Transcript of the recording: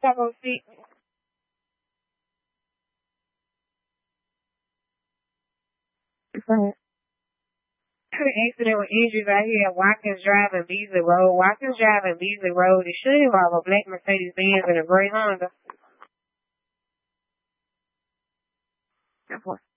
Taco seat. Accident with injuries out here at Watkins Drive and Beasley Road. Watkins Drive and Beasley Road. It should involve a black Mercedes Benz and a gray Honda.